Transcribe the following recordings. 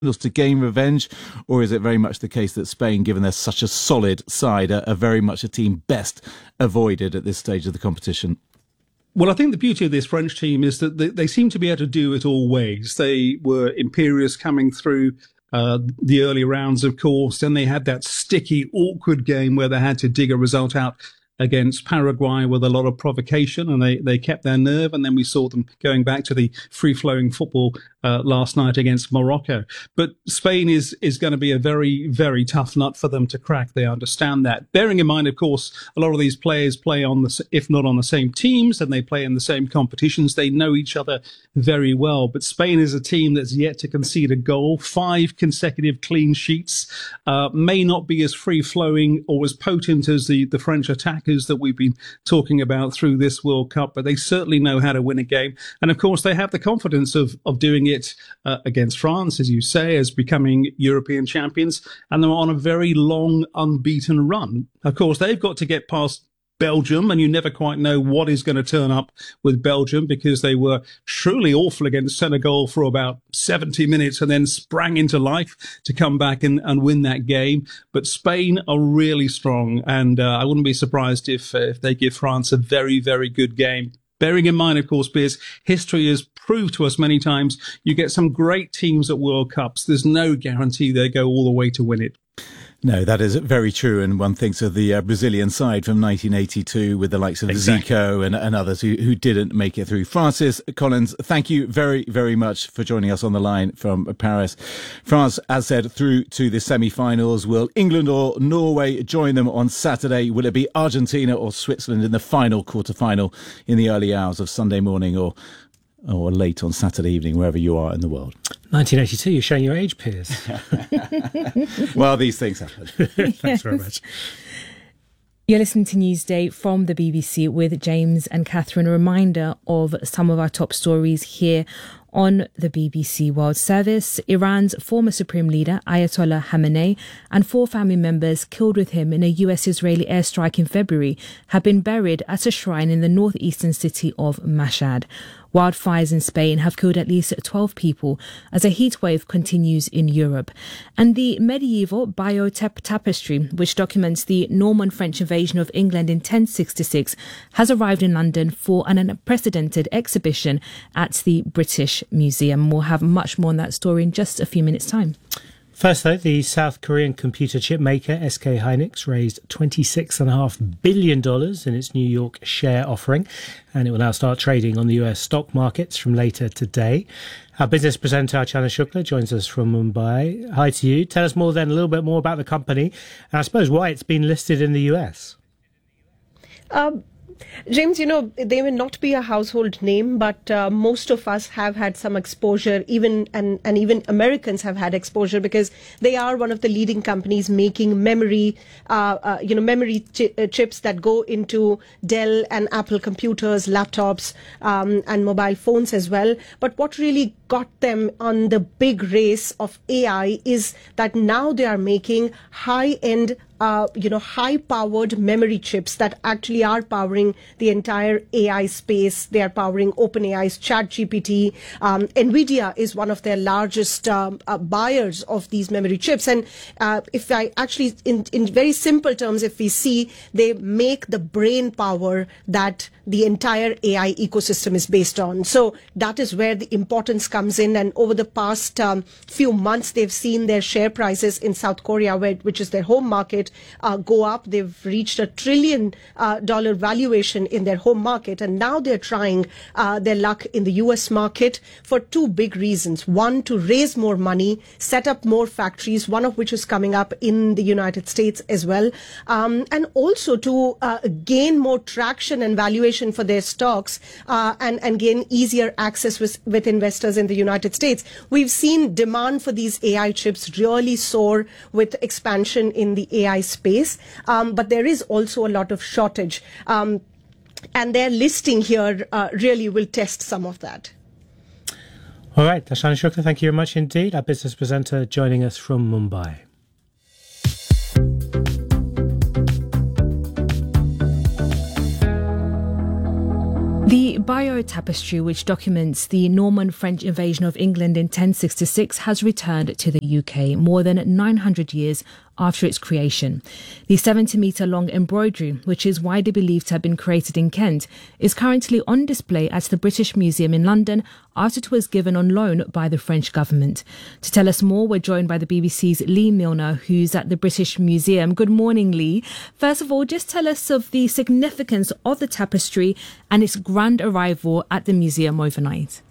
to gain revenge, or is it very much the case that Spain, given they're such a solid side, are very much a team best avoided at this stage of the competition? Well, I think the beauty of this French team is that they seem to be able to do it all ways. They were imperious coming through the early rounds, of course. Then they had that sticky, awkward game where they had to dig a result out against Paraguay with a lot of provocation, and they kept their nerve. And then we saw them going back to the free-flowing football last night against Morocco. But Spain is going to be a very, very tough nut for them to crack. They understand that. Bearing in mind, of course, a lot of these players play on if not on the same teams, and they play in the same competitions. They know each other very well. But Spain is a team that's yet to concede a goal. 5 consecutive clean sheets. May not be as free-flowing or as potent as the French attackers that we've been talking about through this World Cup, but they certainly know how to win a game. And of course, they have the confidence of doing it against France, as you say, as becoming European champions. And they're on a very long, unbeaten run. Of course, they've got to get past Belgium, and you never quite know what is going to turn up with Belgium, because they were truly awful against Senegal for about 70 minutes and then sprang into life to come back and win that game. But Spain are really strong, and I wouldn't be surprised if they give France a very, very good game. Bearing in mind, of course, Piers, history has proved to us many times you get some great teams at World Cups. There's no guarantee they go all the way to win it. No, that is very true. And one thinks of the Brazilian side from 1982 with the likes of Zico and others who didn't make it through. Francis Collins, thank you very, very much for joining us on the line from Paris. France, as said, through to the semi-finals. Will England or Norway join them on Saturday? Will it be Argentina or Switzerland in the final quarter-final in the early hours of Sunday morning or late on Saturday evening, wherever you are in the world? 1982, you're showing your age, Piers. Well, these things happen. Thanks very much. You're listening to Newsday from the BBC with James and Catherine. A reminder of some of our top stories here on the BBC World Service. Iran's former Supreme Leader, Ayatollah Khamenei, and 4 family members killed with him in a US-Israeli airstrike in February have been buried at a shrine in the northeastern city of Mashhad. Wildfires in Spain have killed at least 12 people as a heatwave continues in Europe. And the medieval Bayeux tapestry, which documents the Norman French invasion of England in 1066, has arrived in London for an unprecedented exhibition at the British Museum. We'll have much more on that story in just a few minutes' time. First, though, the South Korean computer chip maker SK Hynix raised $26.5 billion in its New York share offering, and it will now start trading on the US stock markets from later today. Our business presenter, Archana Shukla, joins us from Mumbai. Hi to you. Tell us a little bit more about the company, and I suppose why it's been listed in the US. James, they may not be a household name, but most of us have had some exposure, even Americans have had exposure, because they are one of the leading companies making memory chips that go into Dell and Apple computers, laptops, and mobile phones as well. But what really got them on the big race of AI is that now they are making high-end high-powered memory chips that actually are powering the entire AI space. They are powering OpenAI's ChatGPT. NVIDIA is one of their largest buyers of these memory chips. And if I actually, in very simple terms, if we see, they make the brain power that the entire AI ecosystem is based on. So that is where the importance comes in. And over the past few months, they've seen their share prices in South Korea, which is their home market, go up. They've reached $1 trillion valuation in their home market, and now they're trying their luck in the US market for 2 big reasons. One, to raise more money, set up more factories, one of which is coming up in the United States as well, and also to gain more traction and valuation for their stocks and gain easier access with investors in the United States. We've seen demand for these AI chips really soar with expansion in the AI space. But there is also a lot of shortage. And their listing here really will test some of that. All right, Ashana Shukla, thank you very much indeed. Our business presenter joining us from Mumbai. The Bayeux Tapestry, which documents the Norman French invasion of England in 1066, has returned to the UK more than 900 years after its creation. The 70-metre long embroidery, which is widely believed to have been created in Kent, is currently on display at the British Museum in London after it was given on loan by the French government. To tell us more, we're joined by the BBC's Lee Milner, who's at the British Museum. Good morning, Lee. First of all, just tell us of the significance of the tapestry and its grand arrival at the museum overnight.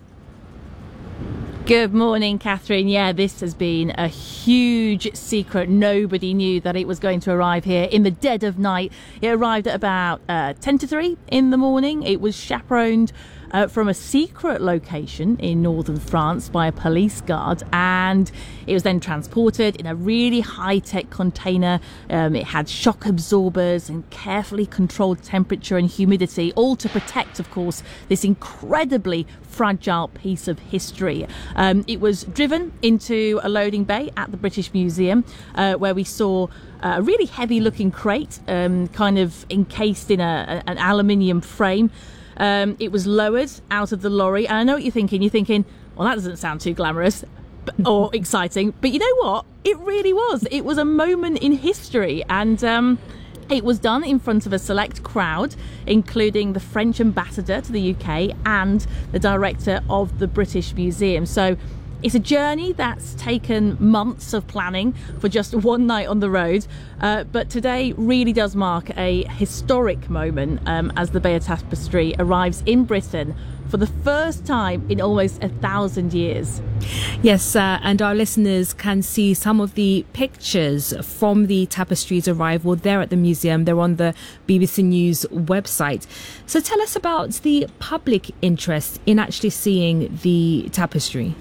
Good morning, Catherine. Yeah, this has been a huge secret. Nobody knew that it was going to arrive here in the dead of night. It arrived at about 10 to 3 in the morning. It was chaperoned from a secret location in northern France by a police guard, and it was then transported in a really high-tech container. It had shock absorbers and carefully controlled temperature and humidity, all to protect, of course, this incredibly fragile piece of history. It was driven into a loading bay at the British Museum, where we saw a really heavy-looking crate, kind of encased in an aluminium frame. It was lowered out of the lorry, and I know what you're thinking. You're thinking, well, that doesn't sound too glamorous or exciting, but you know what? It really was. It was a moment in history, and it was done in front of a select crowd, including the French ambassador to the UK and the director of the British Museum. So it's a journey that's taken months of planning for just one night on the road, but today really does mark a historic moment as the Bayeux Tapestry arrives in Britain for the first time in almost 1,000 years. Yes, and our listeners can see some of the pictures from the tapestry's arrival there at the museum. They're on the BBC News website. So tell us about the public interest in actually seeing the tapestry.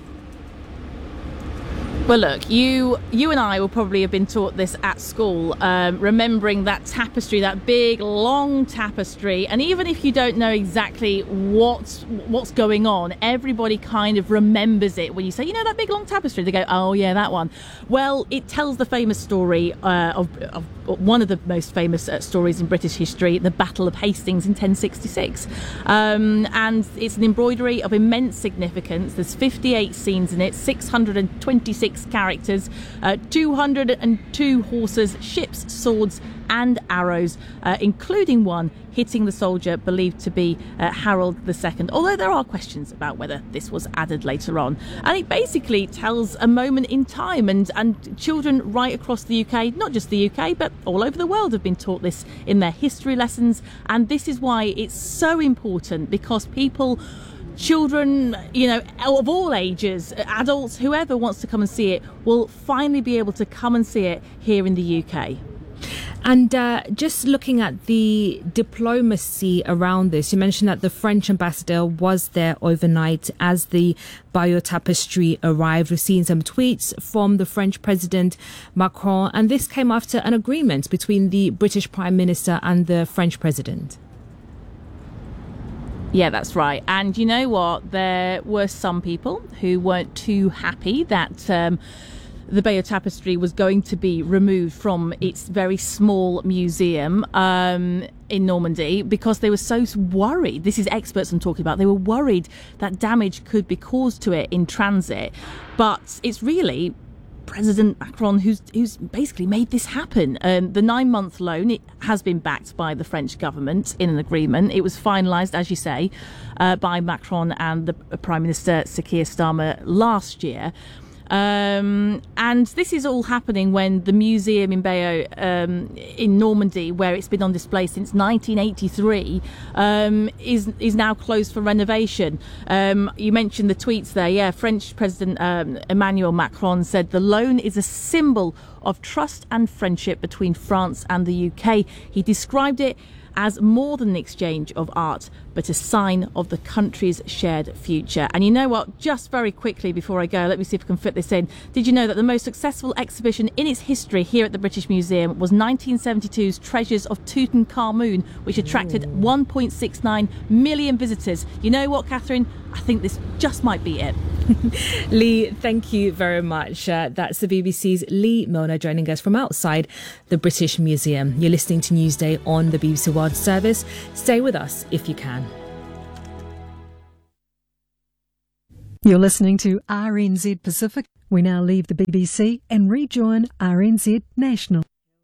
Well, look, you and I will probably have been taught this at school, remembering that tapestry, that big, long tapestry. And even if you don't know exactly what's going on, everybody kind of remembers it. When you say, you know, that big, long tapestry, they go, oh, yeah, that one. Well, it tells the famous story of one of the most famous stories in British history, the Battle of Hastings in 1066. And it's an embroidery of immense significance. There's 58 scenes in it, 626 characters, 202 horses, ships, swords and arrows, including one hitting the soldier believed to be Harold II, although there are questions about whether this was added later on. And it basically tells a moment in time, and children right across the UK, not just the UK, but all over the world, have been taught this in their history lessons. And this is why it's so important, because children, you know, of all ages, adults, whoever wants to come and see it, will finally be able to come and see it here in the UK. And just looking at the diplomacy around this, you mentioned that the French ambassador was there overnight as the Bayeux Tapestry arrived. We've seen some tweets from the French President Macron, and this came after an agreement between the British Prime Minister and the French President. Yeah, that's right. And you know what? There were some people who weren't too happy that the Bayeux Tapestry was going to be removed from its very small museum in Normandy, because they were so worried. This is experts I'm talking about. They were worried that damage could be caused to it in transit. But it's really President Macron who's basically made this happen. The 9-month loan, it has been backed by the French government in an agreement. It was finalised, as you say, by Macron and the Prime Minister Sir Keir Starmer last year. And this is all happening when the museum in Bayeux in Normandy, where it's been on display since 1983, is now closed for renovation. You mentioned the tweets there. Yeah, French President Emmanuel Macron said the loan is a symbol of trust and friendship between France and the UK. He described it as more than an exchange of art, but a sign of the country's shared future. And you know what? Just very quickly before I go, let me see if I can fit this in. Did you know that the most successful exhibition in its history here at the British Museum was 1972's Treasures of Tutankhamun, which attracted 1.69 million visitors? You know what, Catherine? I think this just might be it. Lee, thank you very much. That's the BBC's Lee Milner joining us from outside the British Museum. You're listening to Newsday on the BBC World Service. Stay with us if you can. You're listening to RNZ Pacific. We now leave the BBC and rejoin RNZ National.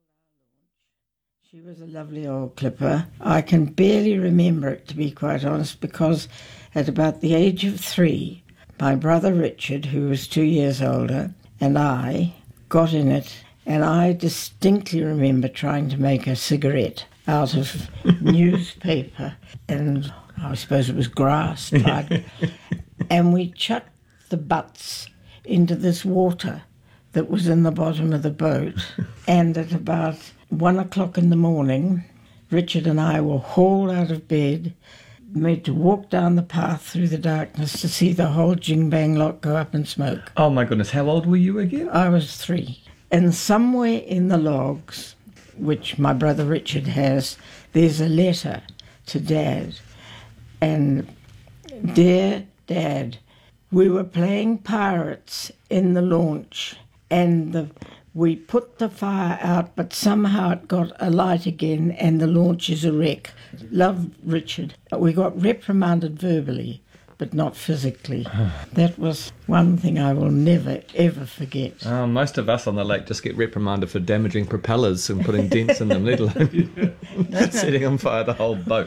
She was a lovely old clipper. I can barely remember it, to be quite honest, because at about the age of 3, my brother Richard, who was 2 years older, and I got in it, and I distinctly remember trying to make a cigarette out of newspaper, and I suppose it was grass tied, and we chucked the butts into this water that was in the bottom of the boat, and at about 1 o'clock in the morning, Richard and I were hauled out of bed, made to walk down the path through the darkness to see the whole Jing Bang lot go up in smoke. Oh my goodness, how old were you again? I was 3. And somewhere in the logs, which my brother Richard has, there's a letter to Dad. And, "Dear Dad, we were playing pirates in the launch, and we put the fire out, but somehow it got alight again, and the launch is a wreck. Love, Richard." We got reprimanded verbally, but not physically. That was one thing I will never, ever forget. Most of us on the lake just get reprimanded for damaging propellers and putting dents in them, let alone setting on fire the whole boat.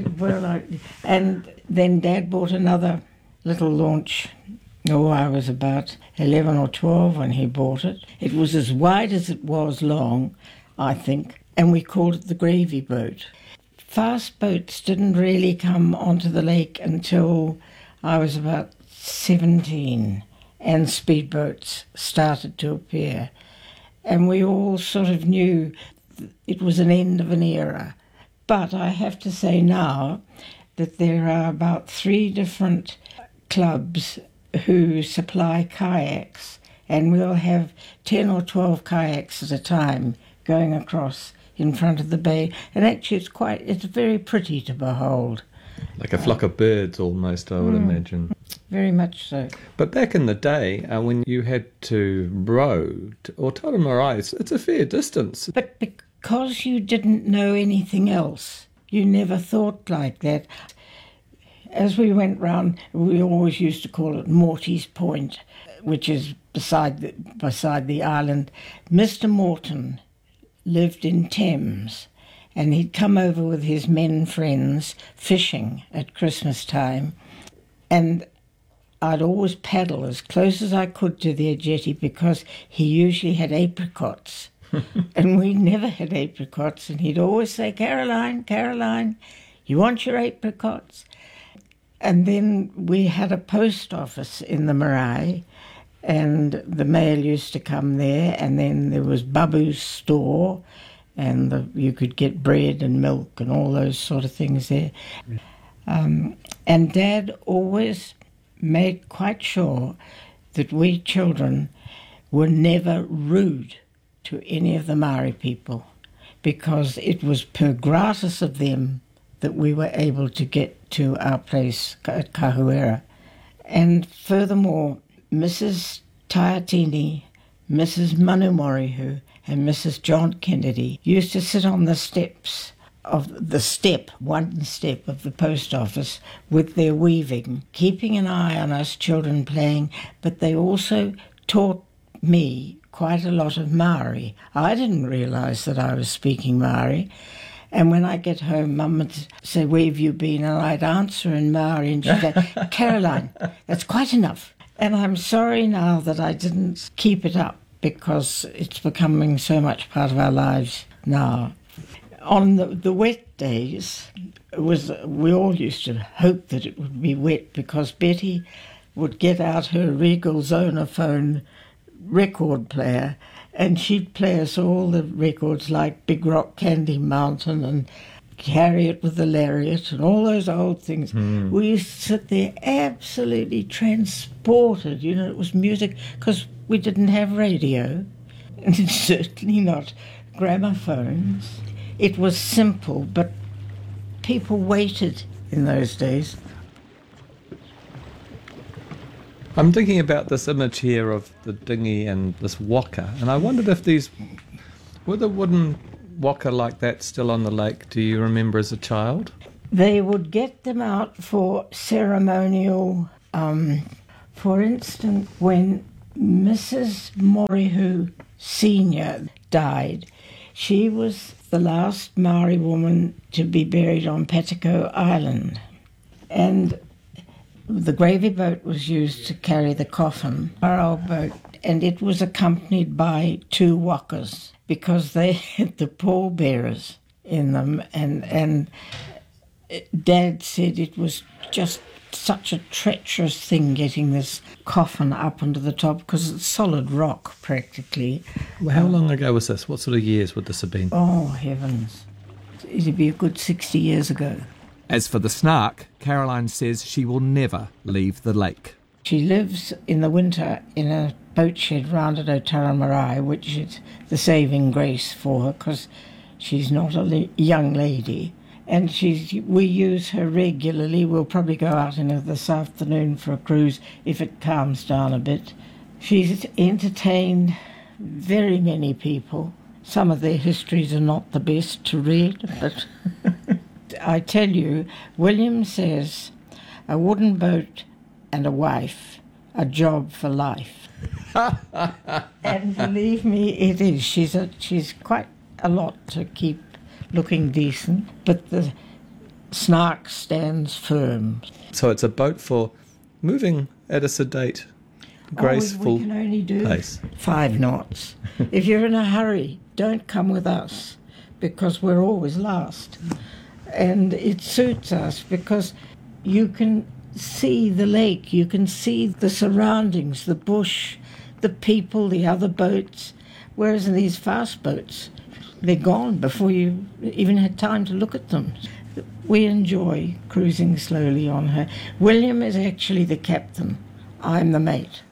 And then Dad bought another little launch. I was about 11 or 12 when he bought it. It was as wide as it was long, I think, and we called it the gravy boat. Fast boats didn't really come onto the lake until I was about 17, and speedboats started to appear. And we all sort of knew it was an end of an era. But I have to say now that there are about 3 different clubs who supply kayaks, and we'll have 10 or 12 kayaks at a time going across in front of the bay, and actually it's very pretty to behold. Like a flock of birds almost, I would imagine. Very much so. But back in the day, when you had to row or Taura Marae, it's a fair distance. But because you didn't know anything else, you never thought like that. As we went round, we always used to call it Morty's Point, which is beside the island. Mr. Morton lived in Thames, and he'd come over with his men friends fishing at Christmas time, and I'd always paddle as close as I could to their jetty because he usually had apricots, and we never had apricots, and he'd always say, "Caroline, Caroline, you want your apricots?" And then we had a post office in the marae, and the mail used to come there, and then there was Babu's store, and you could get bread and milk and all those sort of things there. And Dad always made quite sure that we children were never rude to any of the Maori people, because it was per gratis of them that we were able to get to our place at Kahuera. And furthermore, Mrs. Taiatini, Mrs. Manumorihu, and Mrs. John Kennedy used to sit on the steps of one step of the post office with their weaving, keeping an eye on us children playing, but they also taught me quite a lot of Maori. I didn't realise that I was speaking Maori. And when I get home, Mum would say, "Where have you been?" And I'd answer in Maori, and she'd say, "Caroline, that's quite enough." And I'm sorry now that I didn't keep it up, because it's becoming so much part of our lives now. On the wet days, we all used to hope that it would be wet, because Betty would get out her Regal Zonophone record player, and she'd play us all the records like Big Rock Candy Mountain and Carry It with the Lariat and all those old things. We used to sit there absolutely transported. It was music, because we didn't have radio, and certainly not gramophones. It was simple, but people waited in those days. I'm thinking about this image here of the dinghy and this waka, and I wondered if were the wooden waka like that still on the lake? Do you remember as a child? They would get them out for ceremonial For instance, when Mrs. Morihu Sr. died, she was the last Maori woman to be buried on Patiko Island. And the gravy boat was used to carry the coffin, our old boat, and it was accompanied by 2 wakas because they had the pallbearers in them. And Dad said it was just such a treacherous thing getting this coffin up onto the top because it's solid rock practically. Well, how long ago was this? What sort of years would this have been? Oh, heavens. It'd be a good 60 years ago. As for the Snark, Caroline says she will never leave the lake. She lives in the winter in a boat shed round at Otara Marae, which is the saving grace for her because she's not a young lady. And we use her regularly. We'll probably go out in her this afternoon for a cruise if it calms down a bit. She's entertained very many people. Some of their histories are not the best to read, but I tell you, William says, a wooden boat and a wife, a job for life. And believe me, it is. She's quite a lot to keep looking decent, but the Snark stands firm. So it's a boat for moving at a sedate, graceful we can only do pace. 5 knots. If you're in a hurry, don't come with us because we're always last. And it suits us because you can see the lake, you can see the surroundings, the bush, the people, the other boats, whereas in these fast boats, they're gone before you even had time to look at them. We enjoy cruising slowly on her. William is actually the captain. I'm the mate.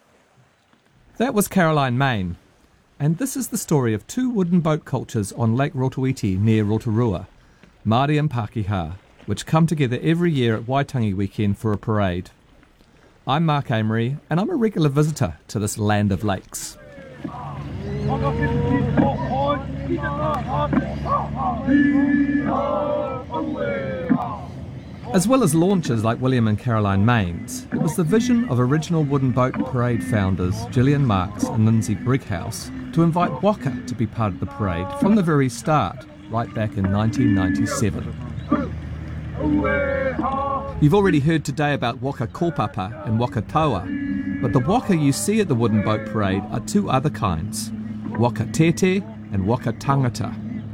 That was Caroline Main. And this is the story of 2 wooden boat cultures on Lake Rotoiti near Rotorua, Māori and Pākehā, which come together every year at Waitangi weekend for a parade. I'm Mark Amery, and I'm a regular visitor to this land of lakes. As well as launches like William and Caroline Main's, it was the vision of original wooden boat parade founders Gillian Marks and Lindsay Brighouse to invite Waka to be part of the parade from the very start, right back in 1997. You've already heard today about Waka Kōpapa and Waka Taua, but the waka you see at the wooden boat parade are 2 other kinds, Waka Tete and Waka Tangata.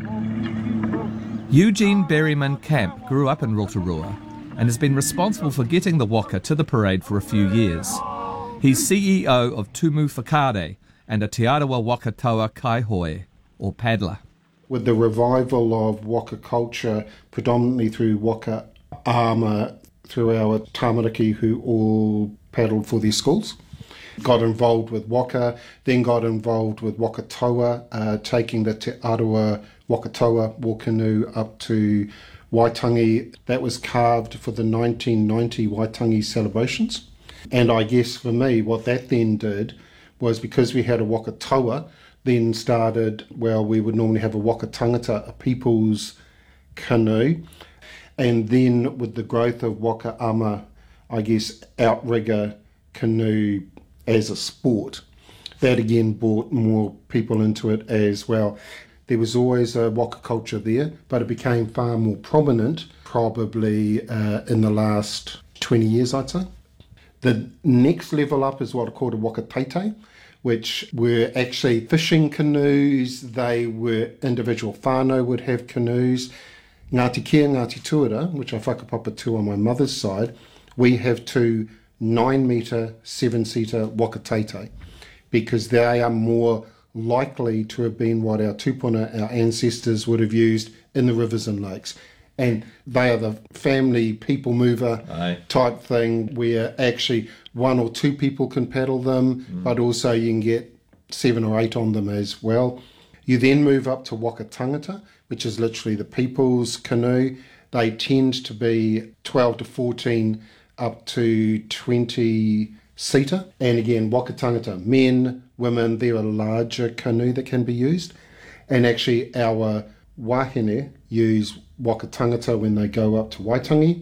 Eugene Berryman Camp grew up in Rotorua and has been responsible for getting the waka to the parade for a few years. He's CEO of Tumu Whakaare and a Te Arawa Waka Taua Kaihoi, or paddler. With the revival of waka culture, predominantly through waka ama, through our tamariki who all paddled for their schools, got involved with waka, then got involved with Waka Taua, taking the Te Arawa Waka Taua war canoe up to Waitangi. That was carved for the 1990 Waitangi celebrations. And I guess for me, what that then did was, because we had a Waka Taua, then started, well, we would normally have a Waka Tangata, a people's canoe. And then with the growth of Waka Ama, I guess, outrigger canoe as a sport, that again brought more people into it as well. There was always a waka culture there, but it became far more prominent probably in the last 20 years, I'd say. The next level up is what are called a waka teitei, which were actually fishing canoes. They were individual whānau would have canoes. Ngāti Kia, Ngāti Tuara, which I whakapapa to on my mother's side, we have 2 9-metre, 7-seater waka teitei, because they are more likely to have been what our tupuna, our ancestors, would have used in the rivers and lakes. And they are the family people mover type thing, where actually 1 or 2 people can paddle them, but also you can get 7 or 8 on them as well. You then move up to Waka Tangata, which is literally the people's canoe. They tend to be 12 to 14 up to 20-seater. And again, Waka Tangata, men, women, they're a larger canoe that can be used. And actually our wahine use Waka Tangata when they go up to Waitangi,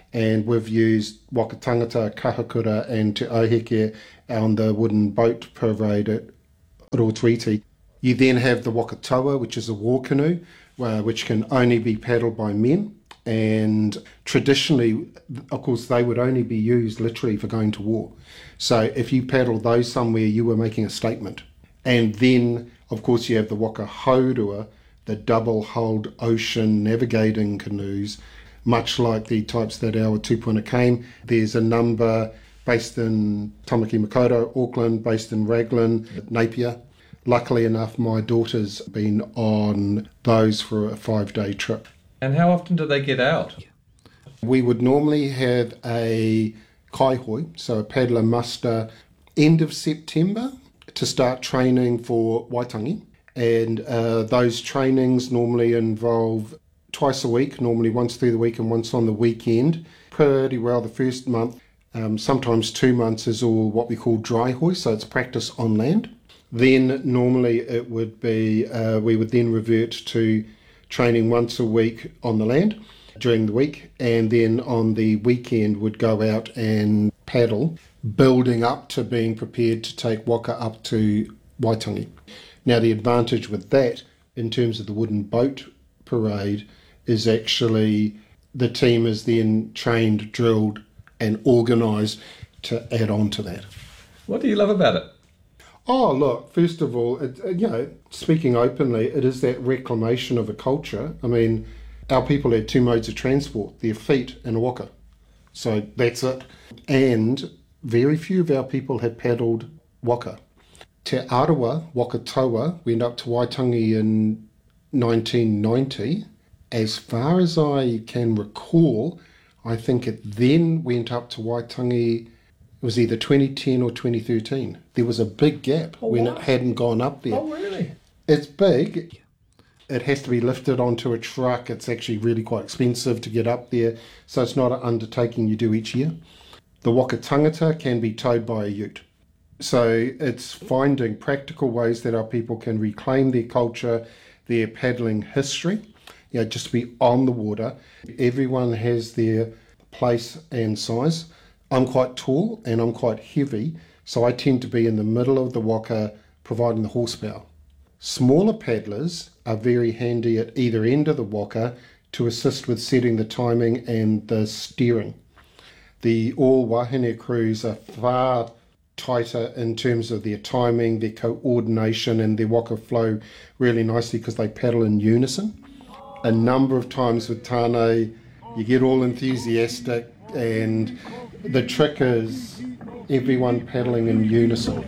And we've used Waka Tangata, Kahakura and Te Oheke on the wooden boat parade at Rotoiti. You then have the Waka Taua, which is a war canoe, which can only be paddled by men. And traditionally, of course, they would only be used literally for going to war. So if you paddled those somewhere, you were making a statement. And then, of course, you have the Waka Haurua, the double-hulled ocean navigating canoes, much like the types that our tupuna came. There's a number based in Tamaki Makaurau, Auckland, based in Raglan, Napier. Luckily enough, my daughter's been on those for a 5-day trip. And how often do they get out? We would normally have a kaihoi, so a paddler muster, end of September to start training for Waitangi. And those trainings normally involve twice a week, normally once through the week and once on the weekend. Pretty well the first month, sometimes 2 months is all what we call dry hoist, so it's practice on land. Then normally it would be, we would then revert to training once a week on the land during the week, and then on the weekend would go out and paddle, building up to being prepared to take waka up to Waitangi. Now the advantage with that, in terms of the wooden boat parade, is actually the team is then trained, drilled and organised to add on to that. What do you love about it? Oh, look, first of all, speaking openly, it is that reclamation of a culture. I mean, our people had 2 modes of transport, their feet and a waka. So that's it. And very few of our people had paddled waka. Te Arawa, Waka Taua, went up to Waitangi in 1990. As far as I can recall, I think it then went up to Waitangi, it was either 2010 or 2013. There was a big gap when it hadn't gone up there. Oh, really? It's big. It has to be lifted onto a truck. It's actually really quite expensive to get up there, so it's not an undertaking you do each year. The Waka Tangata can be towed by a ute. So it's finding practical ways that our people can reclaim their culture, their paddling history, just to be on the water. Everyone has their place and size. I'm quite tall and I'm quite heavy, so I tend to be in the middle of the waka providing the horsepower. Smaller paddlers are very handy at either end of the waka to assist with setting the timing and the steering. The all wahine crews are far tighter in terms of their timing, their coordination, and their waka flow really nicely because they paddle in unison. A number of times with Tāne, you get all enthusiastic, and the trick is everyone paddling in unison.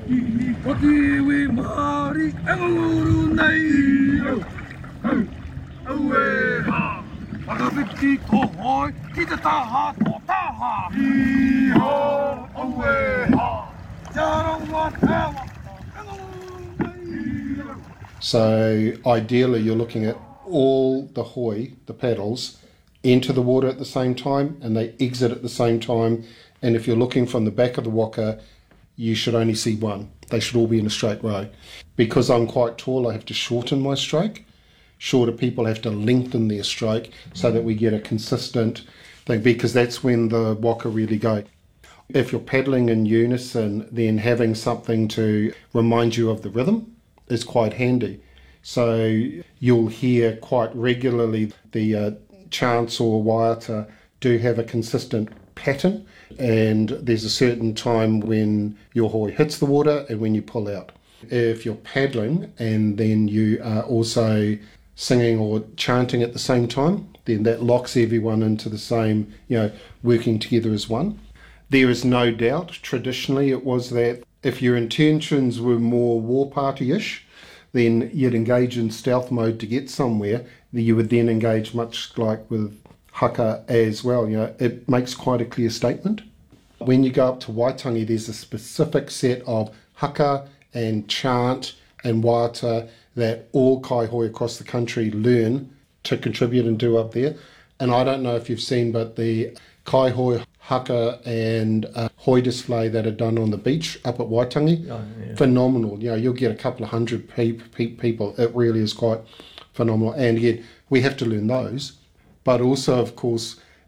So ideally you're looking at all the hoi, the paddles, enter the water at the same time and they exit at the same time. And if you're looking from the back of the waka, you should only see one. They should all be in a straight row. Because I'm quite tall, I have to shorten my stroke. Shorter people have to lengthen their stroke so that we get a consistent thing, because that's when the waka really go. If you're paddling in unison, then having something to remind you of the rhythm is quite handy. So you'll hear quite regularly the chants or waiata do have a consistent pattern, and there's a certain time when your hoi hits the water and when you pull out. If you're paddling and then you are also singing or chanting at the same time, then that locks everyone into the same, working together as one. There is no doubt, traditionally it was that if your intentions were more war party-ish, then you'd engage in stealth mode to get somewhere. You would then engage much like with haka as well. It makes quite a clear statement. When you go up to Waitangi, there's a specific set of haka and chant and waiata that all kaihoi across the country learn to contribute and do up there. And I don't know if you've seen, but the kaihoi, haka and hoi display that are done on the beach up at Waitangi, phenomenal. You'll get a couple of hundred people. It really is quite phenomenal. And again, we have to learn those. But also, of course,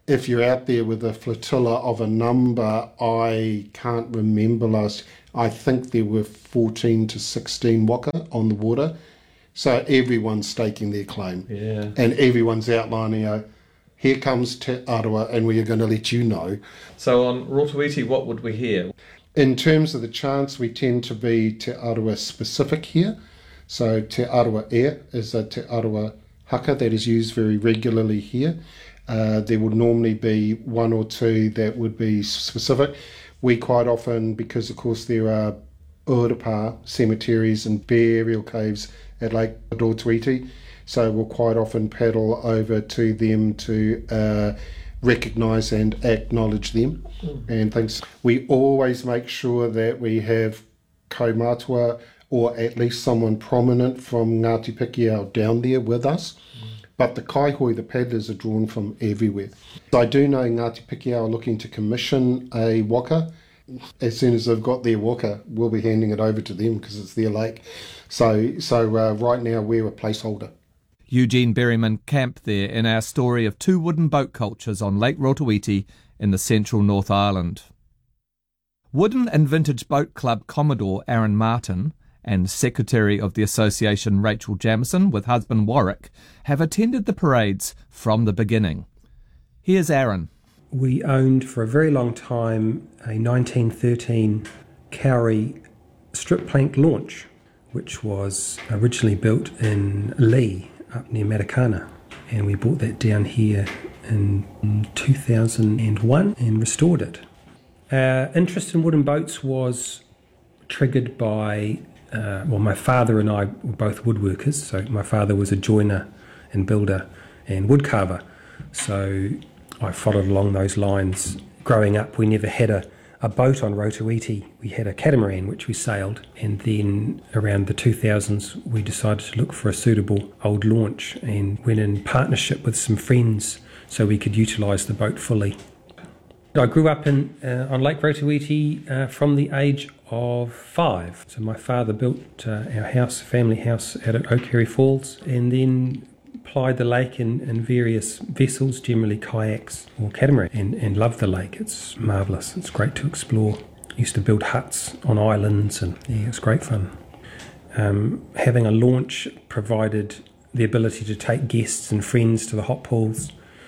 If you're out there with a flotilla of a number, I can't remember last, I think there were 14 to 16 waka on the water. So everyone's staking their claim. Yeah. And everyone's outlining, here comes Te Arawa, and we are going to let you know. So on Rotoiti, what would we hear? In terms of the chants, we tend to be Te Arawa specific here. So Te Arawa is a Te Arawa haka that is used very regularly here. There would normally be one or two that would be specific. We quite often, because of course there are urapa cemeteries and burial caves at Lake Rotoiti, so we'll quite often paddle over to them to recognise and acknowledge them and things. We always make sure that we have kaumātua or at least someone prominent from Ngāti Pikiao down there with us. But the kaihoi, the paddlers, are drawn from everywhere. I do know Ngāti Pikiao are looking to commission a waka. As soon as they've got their waka, we'll be handing it over to them because it's their lake. So right now we're a placeholder. Eugene Berryman camped there in our story of two wooden boat cultures on Lake Rotoiti in the central North Island. Wooden and Vintage Boat Club Commodore Aaron Martin and Secretary of the Association Rachel Jamison with husband Warwick have attended the parades from the beginning. Here's Aaron. We owned for a very long time a 1913 Cowrie strip plank launch, which was originally built in Lee up near Matakana, and we brought that down here in 2001 and restored it. Our interest in wooden boats was triggered by my father and I were both woodworkers. So my father was a joiner and builder and woodcarver. So I followed along those lines. Growing up, we never had a boat on Rotoiti. We had a catamaran which we sailed, and then around the 2000s we decided to look for a suitable old launch and went in partnership with some friends so we could utilise the boat fully. I grew up on Lake Rotoiti from the age of 5. So my father built our house, family house, out at Oakherry Falls, and then plied the lake in various vessels, generally kayaks or catamaran, and loved the lake. It's marvellous. It's great to explore. Used to build huts on islands, and yeah, it's great fun. Having a launch provided the ability to take guests and friends to the hot pools,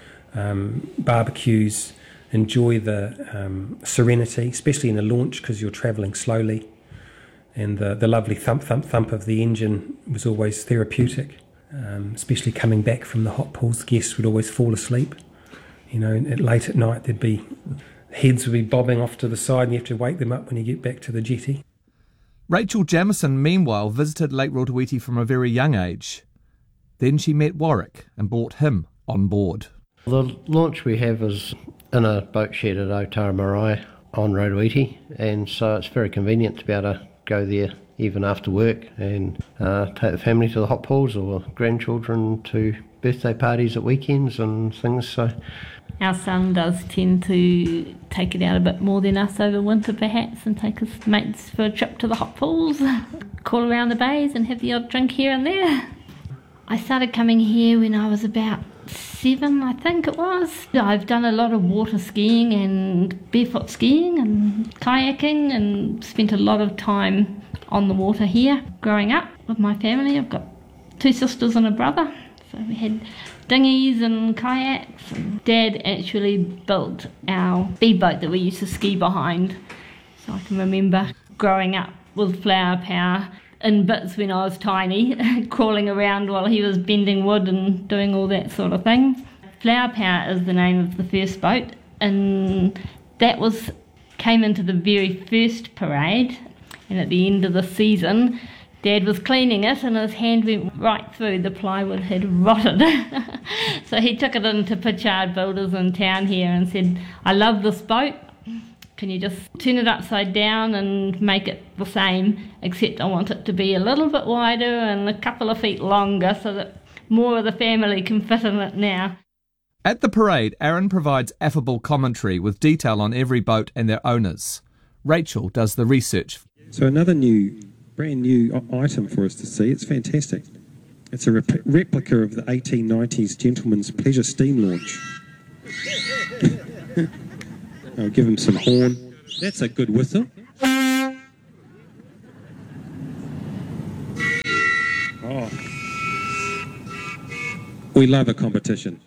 barbecues, enjoy the serenity, especially in the launch because you're travelling slowly, and the lovely thump of the engine was always therapeutic, especially coming back from the hot pools. Guests would always fall asleep. You know, late at night heads would be bobbing off to the side and you have to wake them up when you get back to the jetty. Rachel Jamison, meanwhile, visited Lake Rotoiti from a very young age. Then she met Warwick and brought him on board. The launch we have is in a boat shed at Otara Marae on Rotoiti, and so it's very convenient to be able to go there even after work and take the family to the hot pools or grandchildren to birthday parties at weekends and things. So our son does tend to take it out a bit more than us over winter perhaps, and take his mates for a trip to the hot pools, call around the bays and have the odd drink here and there. I started coming here when I was about 7, I think it was. I've done a lot of water skiing and barefoot skiing and kayaking, and spent a lot of time on the water here growing up with my family. I've got 2 sisters and a brother, so we had dinghies and kayaks. And Dad actually built our speedboat that we used to ski behind, so I can remember growing up with flower power in bits when I was tiny, crawling around while he was bending wood and doing all that sort of thing. Flower Power is the name of the first boat, and that came into the very first parade, and at the end of the season Dad was cleaning it and his hand went right through. The plywood had rotted. So he took it into Pritchard Builders in town here and said, I love this boat, can you just turn it upside down and make it the same, except I want it to be a little bit wider and a couple of feet longer so that more of the family can fit in it now. At the parade, Aaron provides affable commentary with detail on every boat and their owners. Rachel does the research. So another brand new item for us to see. It's fantastic. It's a replica of the 1890s Gentleman's Pleasure steam launch. I'll give him some horn. That's a good whistle. Oh. We love a competition.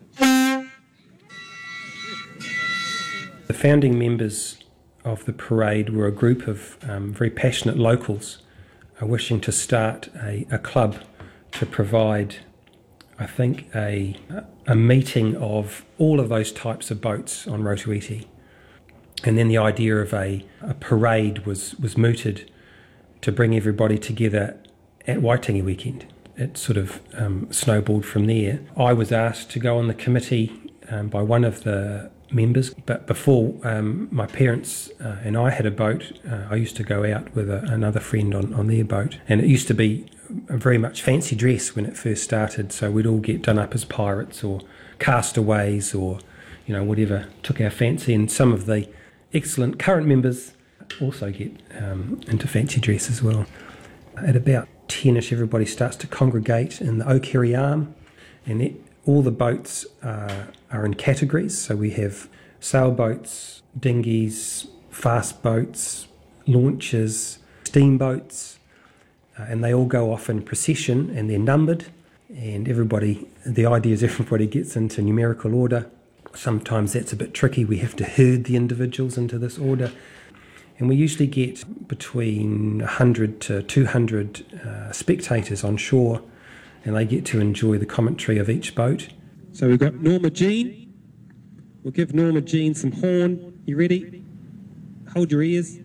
The founding members of the parade were a group of very passionate locals wishing to start a club to provide, I think, a meeting of all of those types of boats on Rotoiti. And then the idea of a parade was mooted to bring everybody together at Waitangi weekend. It sort of snowballed from there. I was asked to go on the committee by one of the members, but before my parents and I had a boat, I used to go out with another friend on their boat, and it used to be very much fancy dress when it first started, so we'd all get done up as pirates or castaways or whatever took our fancy, and some of the excellent current members also get into fancy dress as well. At about 10ish, everybody starts to congregate in the Oakeri Arm, and all the boats are in categories. So we have sailboats, dinghies, fast boats, launches, steamboats, and they all go off in procession, and they're numbered, and the idea is everybody gets into numerical order. Sometimes that's a bit tricky. We have to herd the individuals into this order. And we usually get between 100 to 200 spectators on shore, and they get to enjoy the commentary of each boat. So we've got Norma Jean. We'll give Norma Jean some horn. You ready? Hold your ears.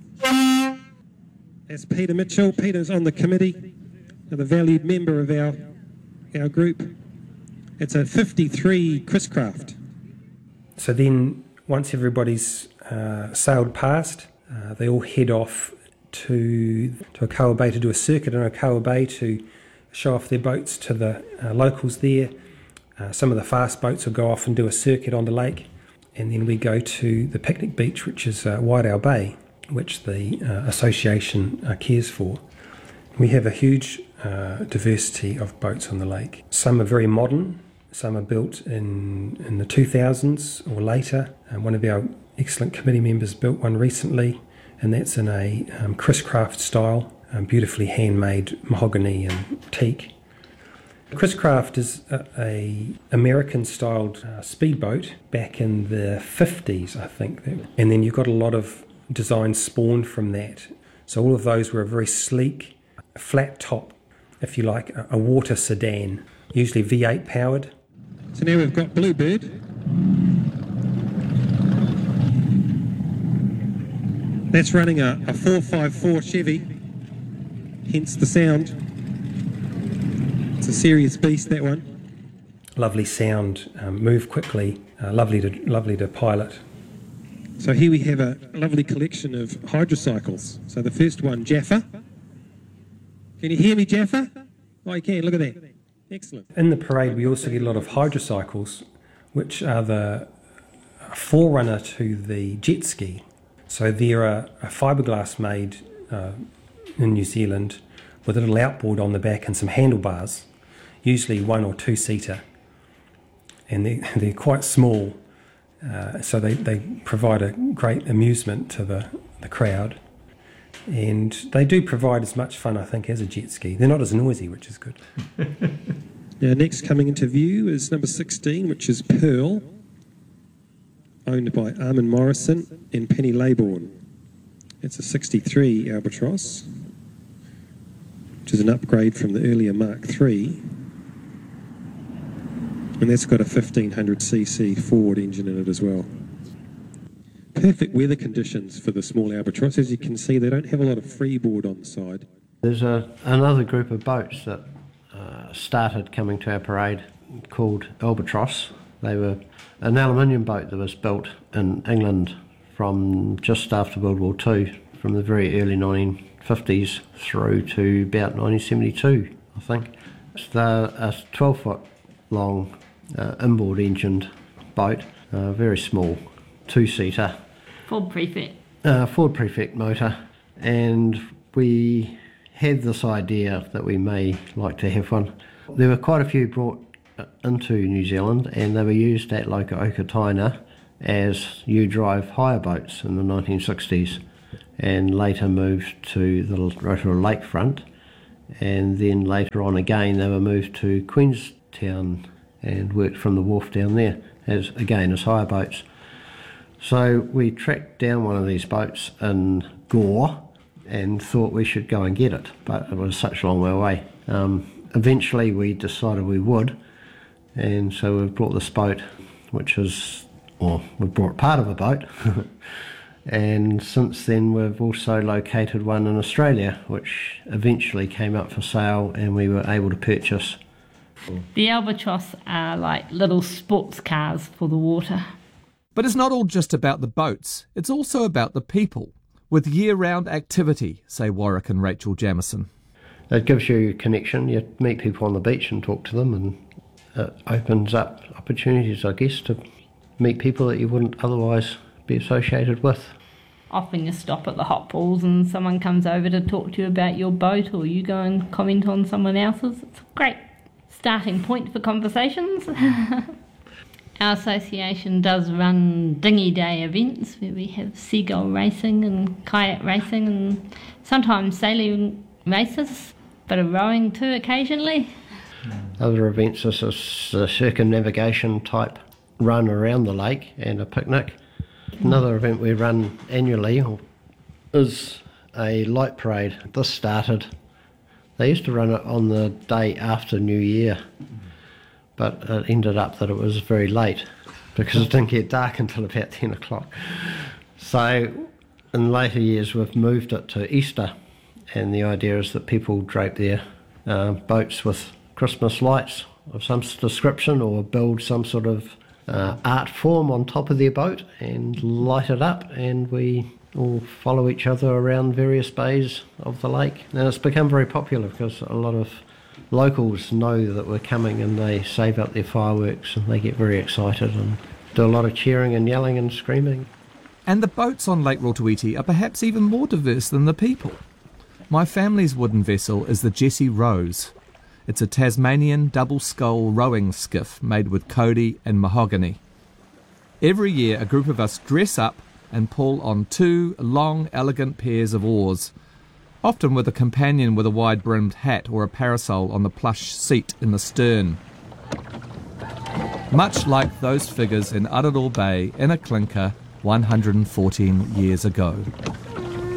That's Peter Mitchell. Peter's on the committee, another valued member of our group. It's a 53 Chris Craft. So then, once everybody's sailed past, they all head off to Okawa Bay to do a circuit in Okawa Bay to show off their boats to the locals there. Some of the fast boats will go off and do a circuit on the lake, and then we go to the picnic beach, which is Wairau Bay, which the association cares for. We have a huge diversity of boats on the lake. Some are very modern, some are built in the 2000s or later. One of our excellent committee members built one recently, and that's in a Chris Craft style, beautifully handmade mahogany and teak. Chris Craft is a American-styled speedboat back in the 50s, I think. And then you've got a lot of designs spawned from that. So all of those were very sleek, flat top, if you like, a water sedan, usually V8 powered. So now we've got Bluebird. That's running a 454 Chevy, hence the sound. It's a serious beast, that one. Lovely sound, move quickly, lovely to pilot. So here we have a lovely collection of hydrocycles. So the first one, Jaffa. Can you hear me, Jaffa? Oh, you can, look at that. Excellent. In the parade, we also get a lot of hydrocycles, which are the forerunner to the jet ski. So they're a fiberglass made in New Zealand with a little outboard on the back and some handlebars, usually 1 or 2 seater. And they're quite small, so they provide a great amusement to the crowd. And they do provide as much fun, I think, as a jet ski. They're not as noisy, which is good. Now, next coming into view is number 16, which is Pearl, owned by Armin Morrison and Penny Laybourne. It's a 63 Albatross, which is an upgrade from the earlier Mark III. And that's got a 1500cc Ford engine in it as well. Perfect weather conditions for the small Albatross. As you can see, they don't have a lot of freeboard on the side. There's another group of boats that started coming to our parade called Albatross. They were an aluminium boat that was built in England from just after World War II, from the very early 1950s through to about 1972, I think. It's a 12-foot long inboard engined boat, very small, 2-seater. Ford Prefect. Ford Prefect motor, and we had this idea that we may like to have one. There were quite a few brought into New Zealand, and they were used at Loka Okataina as you drive hire boats in the 1960s, and later moved to the Rotorua lakefront, and then later on again they were moved to Queenstown and worked from the wharf down there as hire boats. So we tracked down one of these boats in Gore and thought we should go and get it, but it was such a long way away. Eventually we decided we would, and so we've brought this boat, we've brought part of a boat, and since then we've also located one in Australia, which eventually came up for sale and we were able to purchase. The Albatross are like little sports cars for the water. But it's not all just about the boats, it's also about the people, with year-round activity, say Warwick and Rachel Jamieson. It gives you a connection. You meet people on the beach and talk to them, and it opens up opportunities, I guess, to meet people that you wouldn't otherwise be associated with. Often you stop at the hot pools and someone comes over to talk to you about your boat, or you go and comment on someone else's. It's a great starting point for conversations. Our association does run dinghy day events where we have seagull racing and kayak racing and sometimes sailing races, but a rowing too occasionally. Other events is a circumnavigation type run around the lake and a picnic. Another event we run annually is a light parade. This started, they used to run it on the day after New Year, but it ended up that it was very late because it didn't get dark until about 10 o'clock. So in later years we've moved it to Easter, and the idea is that people drape their boats with Christmas lights of some description, or build some sort of art form on top of their boat and light it up, and we all follow each other around various bays of the lake. And it's become very popular because a lot of locals know that we're coming and they save up their fireworks and they get very excited and do a lot of cheering and yelling and screaming. And the boats on Lake Rotoiti are perhaps even more diverse than the people. My family's wooden vessel is the Jessie Rose. It's a Tasmanian double-scull rowing skiff made with Cody and mahogany. Every year a group of us dress up and pull on 2 long, elegant pairs of oars, often with a companion with a wide-brimmed hat or a parasol on the plush seat in the stern. Much like those figures in Araroa Bay in a clinker 114 years ago.